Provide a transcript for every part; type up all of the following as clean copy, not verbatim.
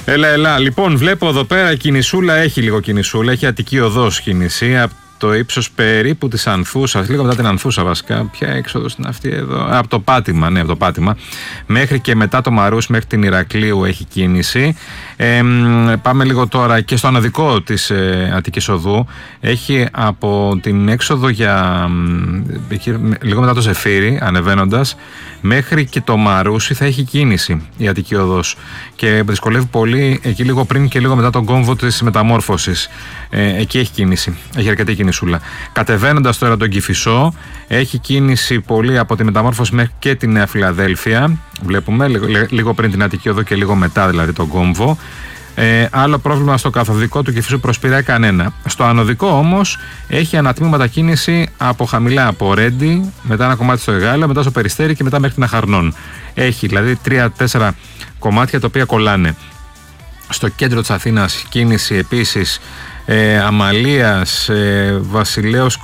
Έλα. Λοιπόν, βλέπω εδώ πέρα κινησούλα, έχει λίγο κινησούλα. Έχει Αττική Οδός κίνηση από το ύψος περίπου της Ανθούσας, λίγο μετά την Ανθούσα βασικά. Ποια έξοδος είναι αυτή εδώ? Από το Πάτημα, από το Πάτημα. Μέχρι και μετά το Μαρούς, μέχρι την Ηρακλείου έχει κίνηση. Πάμε λίγο τώρα και στο ανωδικό της Αττικής Οδού. Έχει από την έξοδο λίγο μετά το Ζεφύρι, ανεβαίνοντας, μέχρι και το Μαρούσι θα έχει κίνηση η Αττική Οδός. Και δυσκολεύει πολύ εκεί λίγο πριν και λίγο μετά τον κόμβο της Μεταμόρφωσης. Εκεί έχει κίνηση. Έχει αρκετή κινησούλα. Κατεβαίνοντας τώρα τον Κηφισό, έχει κίνηση πολύ από τη Μεταμόρφωση μέχρι και τη Νέα Φιλαδέλφια. Βλέπουμε λίγο πριν την Αττική Οδό και λίγο μετά δηλαδή τον κόμβο. Άλλο πρόβλημα στο καθοδικό του Κηφισού προς Πειραιά κανένα. Στο ανωδικό όμως έχει ανατμήματα κίνηση από χαμηλά, από Ρέντι, μετά ένα κομμάτι στο Εγάλεο, μετά στο Περιστέρι και μετά μέχρι την Αχαρνών. Έχει δηλαδή 3-4 κομμάτια τα οποία κολλάνε. Στο κέντρο της Αθήνας κίνηση επίσης Αμαλίας, Βασιλέως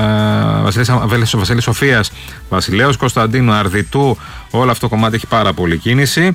Σοφίας, Βασιλέως Κωνσταντίνου, Αρδιτού, όλο αυτό το κομμάτι έχει πάρα πολύ κίνηση.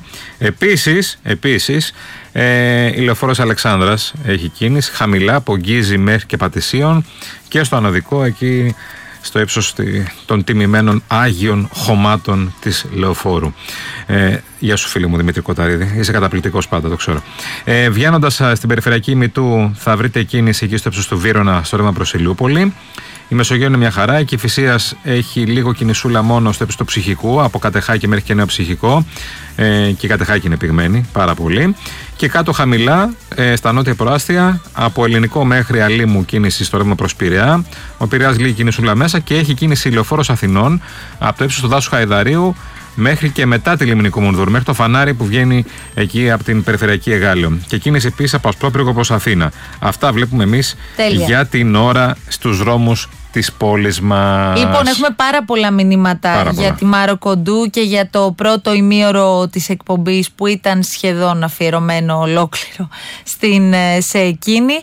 Επίσης η Λεωφόρος Αλεξάνδρας έχει κίνηση χαμηλά από Γκίζη μέχρι και Πατησίων, και στο ανωδικό εκεί στο ύψος των τιμημένων Άγιων Χωμάτων της Λεωφόρου. Γεια σου φίλε μου Δημήτρη Κοταρίδη, είσαι καταπληκτικός πάντα, το ξέρω. Βγαίνοντας στην περιφερειακή ημιτού θα βρείτε κίνηση εκεί στο ύψος του Βύρωνα, στο ρεύμα προς Ηλιούπολη. Η Μεσογείο είναι μια χαρά, η Κηφισίας έχει λίγο κινησούλα μόνο στο ύψος του Ψυχικού, από Κατεχάκη μέχρι και Νέο Ψυχικό, και η Κατεχάκη είναι πυγμένη πάρα πολύ. Και κάτω χαμηλά, στα νότια προάστια, από Ελληνικό μέχρι Αλήμου κίνηση στο ρεύμα προς Πειραιά. Ο Πειραιάς λίγη κινησούλα μέσα και έχει κίνηση Λεωφόρος Αθηνών από το ύψος του δάσου Χαϊδαρίου μέχρι και μετά τη Λιμνικού Μουνδούρ, μέχρι το φανάρι που βγαίνει εκεί από την περιφερειακή Εγάλεο. Και κίνηση επίσης από Ασπρόπυργο προς Αθήνα. Αυτά βλέπουμε εμείς για την ώρα στους δρόμους της πόλης μας. Λοιπόν, έχουμε πάρα πολλά μηνύματα για τη Μάρο Κοντού και για το πρώτο ημίωρο της εκπομπής που ήταν σχεδόν αφιερωμένο ολόκληρο σε εκείνη.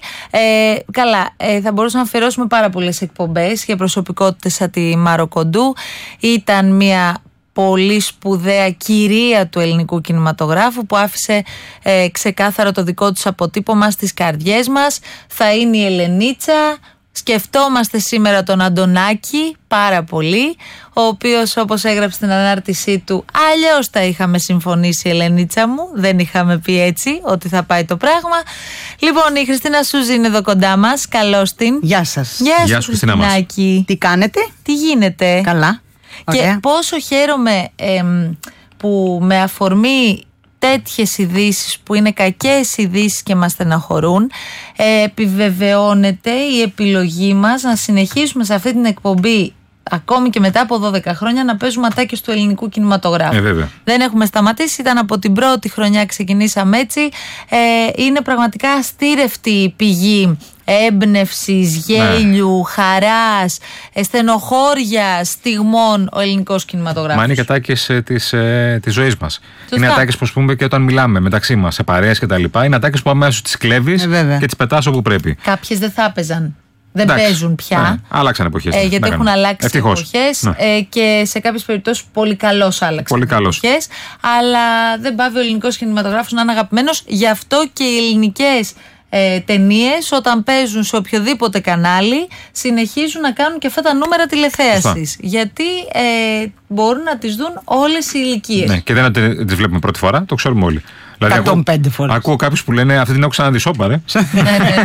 Θα μπορούσαμε να αφιερώσουμε πάρα πολλές εκπομπές για προσωπικότητες σαν τη Μάρο Κοντού. Ήταν μια πολύ σπουδαία κυρία του ελληνικού κινηματογράφου που άφησε ξεκάθαρο το δικό τους αποτύπωμα στις καρδιές μας. Θα είναι η Ελενίτσα. Σκεφτόμαστε σήμερα τον Αντωνάκη πάρα πολύ, ο οποίος, όπως έγραψε στην ανάρτησή του, αλλιώς τα είχαμε συμφωνήσει, Ελενίτσα μου, δεν είχαμε πει έτσι ότι θα πάει το πράγμα. Λοιπόν, η Χριστίνα Σούζη είναι εδώ κοντά μας, καλώς την. Γεια σας. Γεια σου Χριστινάκη. Τι κάνετε? Τι γίνεται? Καλά. Και ωραία. Πόσο χαίρομαι που με αφορμή τέτοιες ειδήσεις που είναι κακές ειδήσεις και μας στεναχωρούν, επιβεβαιώνεται η επιλογή μας να συνεχίσουμε σε αυτή την εκπομπή ακόμη και μετά από 12 χρόνια να παίζουμε ατάκες του ελληνικού κινηματογράφου. Δεν έχουμε σταματήσει, ήταν από την πρώτη χρονιά ξεκινήσαμε έτσι. Είναι πραγματικά αστήρευτη πηγή έμπνευσης, γέλιου, χαράς, στενοχώρια, στιγμών ο ελληνικός κινηματογράφος. Μα είναι και ατάκες της ζωής μας. Είναι ατάκες που πούμε και όταν μιλάμε μεταξύ μας, σε παρέες και τα λοιπά. Είναι ατάκες που αμέσως τις κλέβεις και τις πετάς όπου πρέπει. Κάποιες δεν θα έπαιζαν. Δεν παίζουν πια. Άλλαξαν εποχές. Γιατί έχουν αλλάξει εποχές και σε κάποιες περιπτώσεις πολύ καλώς άλλαξαν εποχές. Αλλά δεν πάβει ο ελληνικός κινηματογράφος να είναι αγαπημένος. Γι' αυτό και οι ελληνικές ταινίες όταν παίζουν σε οποιοδήποτε κανάλι συνεχίζουν να κάνουν και αυτά τα νούμερα τηλεθέασης. Γιατί μπορούν να τις δουν όλες οι ηλικίες. Ναι, και δεν τις βλέπουμε πρώτη φορά, το ξέρουμε όλοι. Δηλαδή, 105 φορές. Ακούω κάποιους που λένε αυτή την έχω ξαναδεί σόπα, ρε. Ναι.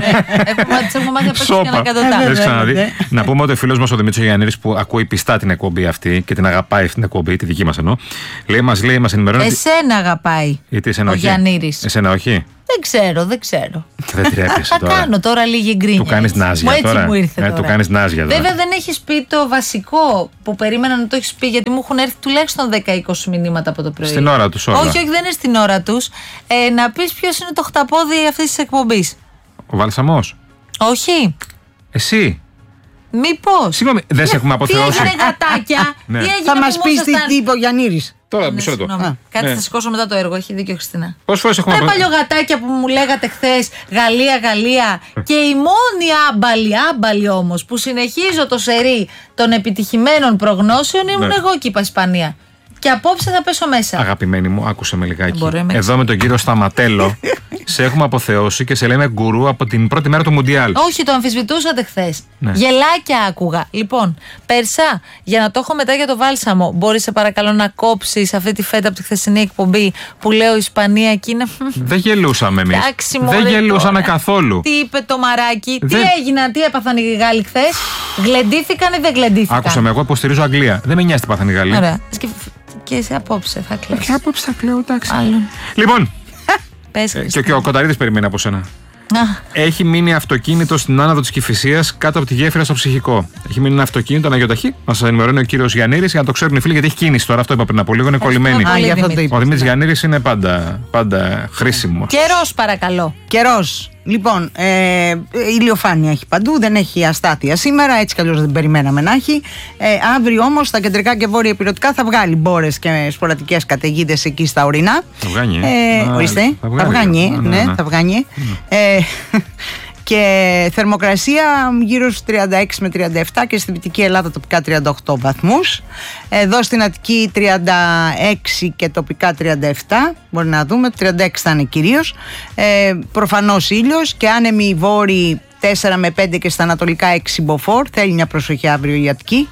Έχουμε μάθει απ' έξω και ανακατοτά. Να πούμε ότι ο φίλος μας ο Δημήτρης Γιαννήρης που ακούει πιστά την εκπομπή αυτή και την αγαπάει αυτή την εκπομπή, τη δική μας εννοώ. Μας ενημερώνει. Εσένα αγαπάει ο Γιαννήρης. Εσένα όχι. Δεν ξέρω. Δεν τρέπεσαι τώρα. Θα κάνω τώρα λίγη γκρίνια. Του κάνεις νάζια τώρα. Μου ήρθε τώρα. Του κάνεις νάζια τώρα. Βέβαια δεν έχεις πει το βασικό που περίμενα να το έχεις πει, γιατί μου έχουν έρθει τουλάχιστον 10-20 μηνύματα από το πρωί. Στην ώρα τους όλα. Όχι, δεν είναι στην ώρα τους. Να πεις ποιος είναι το χταπόδι αυτής της εκπομπής. Ο Βαλσαμός. Όχι. Εσύ. Μήπως. Συγγνώμη, δεν σε έχουμε αποθεώσει. Τι έγινε γατάκια. Θα μας πεις τι είπε ο Γιαννήρης. Τώρα, μισό λεπτό. Κάτι θα σηκώσω μετά το έργο, έχει δίκιο Χριστίνα. Πόσες φορές έχουμε αποθεώσει. Τα παλιογατάκια που μου λέγατε χθες, Γαλλία. Και η μόνη άμπαλη όμως που συνεχίζω το σερί των επιτυχημένων προγνώσεων ήμουν εγώ και είπα Ισπανία. Και απόψε θα πέσω μέσα. Αγαπημένη μου, άκουσε με λιγάκι. Εδώ με τον κύριο Σταματέλο σε έχουμε αποθεώσει και σε λέμε γκουρού από την πρώτη μέρα του Μουντιάλ. Όχι, το αμφισβητούσατε χθες. Ναι. Γελάκια άκουγα. Λοιπόν, Περσά, για να το έχω μετά για το βάλσαμο, μπορείς σε παρακαλώ να κόψεις αυτή τη φέτα από τη χθεσινή εκπομπή που λέω Ισπανία και είναι. Δεν γελούσαμε εμείς. Δεν γελούσαμε καθόλου. Τι είπε το μαράκι, τι έγιναν, τι έπαθαν οι Γάλλοι χθες, γλεντήθηκαν ή δεν γλεντήθηκαν? Άκουσα με, εγώ υποστηρίζω Αγγλία. Δεν με νοιάζει τι πάθαν οι Γάλλοι. Ωραία. Και σε απόψε θα κλαίω. Και απόψε θα κλαίω, εντάξει. Άλλον. Λοιπόν. Πες, και ο Κονταρίδης περιμένει από σένα. Έχει μείνει αυτοκίνητο στην άνοδο της Κηφισίας κάτω από τη γέφυρα στο Ψυχικό. Έχει μείνει ένα αυτοκίνητο αναγιοταχή. Μας ενημερώνει ο κύριος Γιαννήρης για να το ξέρουν οι φίλοι, γιατί έχει κίνηση τώρα. Αυτό είπα πριν από λίγο, είναι κολλημένη. Ο Δημήτρης Γιαννήρης είναι πάντα χρήσιμο. Καιρός, παρακαλώ. Καιρός. Λοιπόν, ηλιοφάνεια έχει παντού, δεν έχει αστάθεια σήμερα, έτσι κι αλλιώς δεν περιμέναμε να έχει. Αύριο όμως στα κεντρικά και βόρεια ηπειρωτικά θα βγάλει μπόρες και σποραδικές καταιγίδες εκεί στα ορεινά. Θα βγάνει. Ορίστε, θα βγάνει, ναι, θα βγάνει. Και θερμοκρασία γύρω στους 36 με 37 και στη Δυτική Ελλάδα τοπικά 38 βαθμούς. Εδώ στην Αττική 36 και τοπικά 37. Μπορεί να δούμε, 36 θα είναι κυρίως. Προφανώς ήλιος και άνεμοι βόρειοι 4 με 5 και στα ανατολικά 6 μποφόρ. Θέλει μια προσοχή αύριο η Αττική.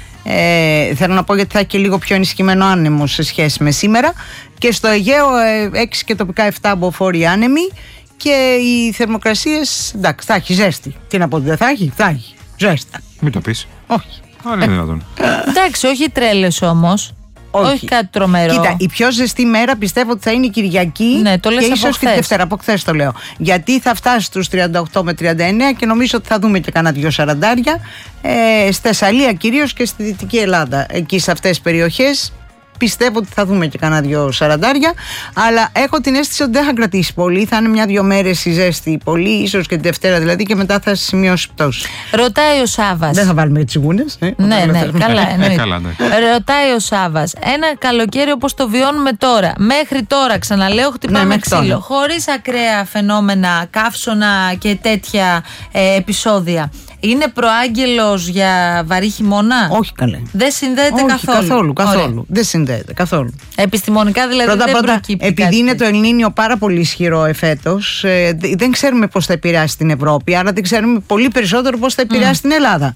Θέλω να πω γιατί θα έχει και λίγο πιο ενισχυμένο άνεμο σε σχέση με σήμερα. Και στο Αιγαίο 6 και τοπικά 7 μποφόρ άνεμοι. Και οι θερμοκρασίες, εντάξει, θα έχει ζέστη. Τι να πω, δεν θα έχει, θα έχει ζέστη. Μην το πεις. Όχι. Αλλά είναι δυνατόν. Εντάξει, όχι τρέλες όμως. Όχι κάτι τρομερό. Κοίτα, η πιο ζεστή μέρα πιστεύω ότι θα είναι η Κυριακή. Ναι, το λες και ίσως από και τη Δευτέρα. Από χθες το λέω. Γιατί θα φτάσει στους 38 με 39 και νομίζω ότι θα δούμε και κανένα 2 σαραντάρια. Στη Θεσσαλία κυρίως και στη Δυτική Ελλάδα. Εκεί σε αυτές τις περιοχές. Πιστεύω ότι θα δούμε και κανένα 2 σαραντάρια, αλλά έχω την αίσθηση ότι δεν θα κρατήσει πολύ. Θα είναι 1-2 μέρες η ζέστη πολύ, ίσως και τη Δευτέρα δηλαδή, και μετά θα σημειώσει πτώση. Ρωτάει ο Σάββας. Δεν θα βάλουμε τσιγούνες. Ναι, καλά, εννοείται. Ρωτάει ο Σάββας. Ένα καλοκαίρι όπως το βιώνουμε τώρα, μέχρι τώρα, ξαναλέω, χτυπάμε ξύλο, χωρίς ακραία φαινόμενα, καύσωνα και τέτοια επεισόδια. Είναι προάγγελος για βαρύ χειμώνα? Όχι, καλέ. Δεν συνδέεται καθόλου. Καθόλου. Δεν συνδέεται καθόλου. Επιστημονικά δηλαδή δεν προκύπτει. Επειδή είναι το Ελνίνιο πάρα πολύ ισχυρό εφέτος, δεν ξέρουμε πώς θα επηρεάσει την Ευρώπη, άρα δεν ξέρουμε πολύ περισσότερο πώς θα επηρεάσει την Ελλάδα.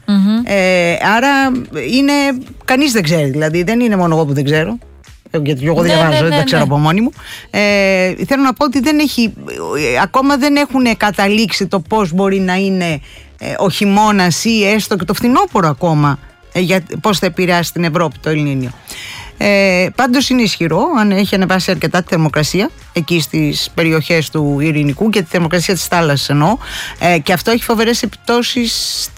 Άρα κανείς δεν ξέρει, δηλαδή δεν είναι μόνο εγώ που δεν ξέρω. Γιατί εγώ δεν διαβάζω, δεν τα ξέρω από μόνη μου. Θέλω να πω ότι ακόμα δεν έχουν καταλήξει το πώς μπορεί να είναι ο χειμώνας ή έστω και το φθινόπωρο ακόμα, πώς θα επηρεάσει την Ευρώπη το Ελνίνιο. Πάντως είναι ισχυρό, αν έχει ανεβάσει αρκετά τη θερμοκρασία εκεί στις περιοχές του Ειρηνικού και τη θερμοκρασία της θάλασσας εννοώ, και αυτό έχει φοβερές επιπτώσεις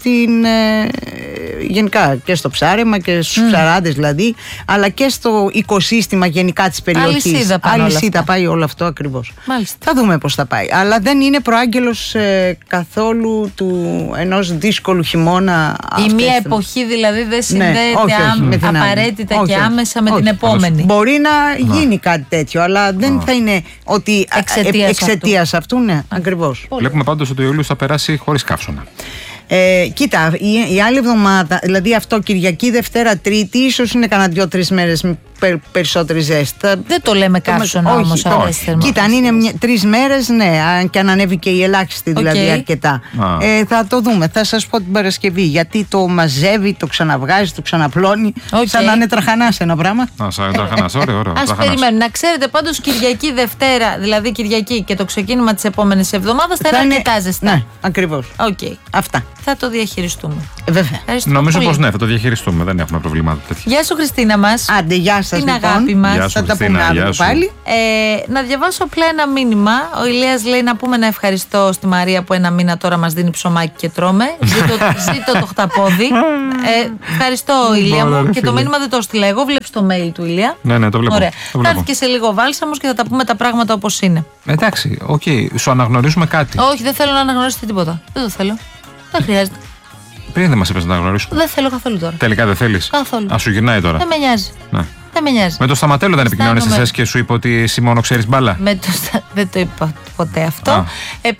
γενικά και στο ψάρεμα και στους ψαράδες δηλαδή, αλλά και στο οικοσύστημα γενικά της περιοχής. Αλυσίδα πάει όλο αυτό ακριβώς. Μάλιστα. Θα δούμε πώς θα πάει, αλλά δεν είναι προάγγελος καθόλου ενός δύσκολου χειμώνα. Η μία εποχή δηλαδή δεν συνδέεται απαραίτητα και άμεσα με την επόμενη. Μπορεί να γίνει κάτι τέτοιο, αλλά δεν θα είναι ότι εξαιτίας αυτού. Ναι, ακριβώς. Βλέπουμε πάντως ότι ο Ιούλιος θα περάσει χωρίς καύσωνα. Κοίτα, η άλλη εβδομάδα, δηλαδή αυτό Κυριακή, Δευτέρα, Τρίτη, ίσως είναι κανένα 2-3 μέρες με περισσότερη ζέστη. Δεν το λέμε καύσωνα όμως. Κοίτα, αν είναι 3 μέρες, ναι, και αν ανέβει και η ελάχιστη δηλαδή αρκετά. Θα το δούμε, θα σας πω την Παρασκευή. Γιατί το μαζεύει, το ξαναβγάζει, το ξαναπλώνει. Σαν να είναι τραχανάς ένα πράγμα. Σαν τραχανάς, ωραίο. Ας περιμένουμε. Να ξέρετε πάντως Κυριακή, Δευτέρα, δηλαδή Κυριακή και το ξεκίνημα της επόμενης εβδομάδας θα είναι αρκετά ζεστά. Ναι, ακριβώς. Αυτά. Θα το διαχειριστούμε. Βέβαια. Νομίζω πως ναι, θα το διαχειριστούμε. Δεν έχουμε προβλήματα τέτοια. Γεια σου, Χριστίνα μας. Άντε, γεια σας. Την αγάπη μας. Γεια σου, θα τα πούμε αύριο πάλι. Να διαβάσω απλά ένα μήνυμα. Ο Ηλίας λέει να πούμε ένα ευχαριστώ στη Μαρία που 1 μήνα τώρα μας δίνει ψωμάκι και τρώμε. Ζήτω το χταπόδι. Ευχαριστώ, Ηλία μου. Και το μήνυμα δεν το έστειλα εγώ. Βλέπεις το mail του Ηλία. Ναι, το βλέπω. Ωραία. Θα έρθει και σε λίγο βάλσαμος και θα τα πούμε τα πράγματα όπως είναι. Εντάξει, οκ. Σου αναγνωρίζουμε κάτι. Όχι, δεν θέλω να αναγνωρίσετε τίποτα. Δεν το θέλω. Δεν χρειάζεται. Πριν δεν μας είπες να αναγνωρίσουμε. Δεν θέλω καθόλου τώρα. Τελικά δεν θέλεις. Καθόλου. Α, σου γυρνάει τώρα. Δεν με νοιάζει. Ναι. Δεν με νοιάζει. Με το Σταματέλο δεν επικοινώνησες εσείς και σου είπε ότι εσύ μόνο ξέρεις μπάλα? Δεν το είπα ποτέ αυτό.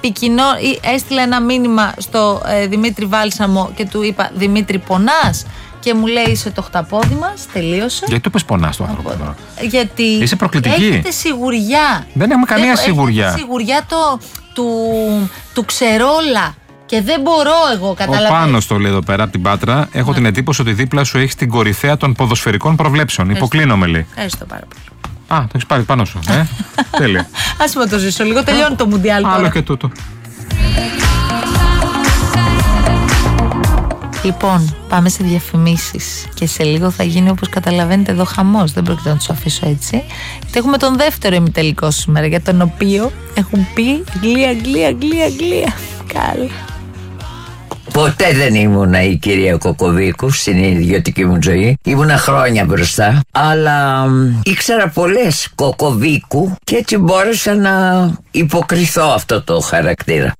Έστειλα ένα μήνυμα στο Δημήτρη Βάλσαμο και του είπα Δημήτρη πονάς? και μου λέει είσαι το χταπόδι μας, τελείωσε. Γιατί το πες πονάς το άνθρωπο τώρα? Γιατί είσαι προκλητική. Έχετε σιγουριά. Δεν έχουμε καμία σιγουριά. Έχετε σιγουριά του ξερόλα. Και δεν μπορώ εγώ, καταλαβαίνω. Ο Πάνος το λέει εδώ πέρα από την Πάτρα. Έχω την εντύπωση ότι δίπλα σου έχει την κορυφαία των ποδοσφαιρικών προβλέψεων. Υποκλίνομαι, λέει. Ευχαριστώ πάρα πολύ. Α, το έχεις πάρει πάνω σου. Τέλεια. Ας με το ζήσω λίγο, τελειώνει το Μουντιάλ τώρα. Άλλο και τούτο. Λοιπόν, πάμε σε διαφημίσεις και σε λίγο θα γίνει, όπως καταλαβαίνετε, εδώ χαμός. Δεν πρόκειται να τους αφήσω έτσι. Και έχουμε τον δεύτερο ημιτελικό σήμερα, για τον οποίο έχουν πει Αγγλία. Καλά. Ποτέ δεν ήμουνα η κυρία Κοκοβίκου στην ιδιωτική μου ζωή. Ήμουνα χρόνια μπροστά. Αλλά ήξερα πολλές Κοκοβίκου και έτσι μπόρεσα να υποκριθώ αυτό το χαρακτήρα.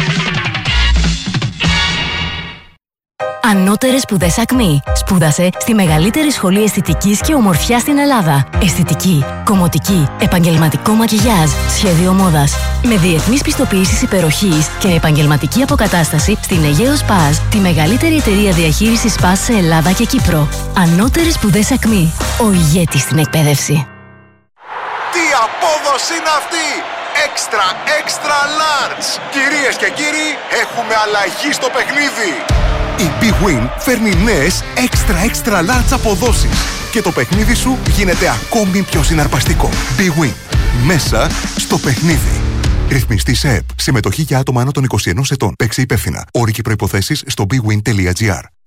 Ανώτερες σπουδές ΑΚΜΗ. Σπούδασε στη μεγαλύτερη σχολή αισθητικής και ομορφιάς στην Ελλάδα. Αισθητική, κομμωτική, επαγγελματικό μακιγιάζ, σχέδιο μόδας. Με διεθνείς πιστοποιήσεις υπεροχής και επαγγελματική αποκατάσταση στην Αιγαίο Σπάς, τη μεγαλύτερη εταιρεία διαχείρισης σπάς σε Ελλάδα και Κύπρο. Ανώτερες σπουδές ΑΚΜΗ. Ο ηγέτης στην εκπαίδευση. Τι απόδοση είναι αυτή! Extra large! Κυρίες και κύριοι, έχουμε αλλαγή στο παιχνίδι! Η Big Win φέρνει νέες extra large αποδόσεις και το παιχνίδι σου γίνεται ακόμη πιο συναρπαστικό. Big Win. Μέσα στο παιχνίδι. Ρυθμιστή σε ΕΠ. Συμμετοχή για άτομα άνω των 21 ετών. Παίξε υπεύθυνα. Όροι και προϋποθέσεις στο bwin.gr.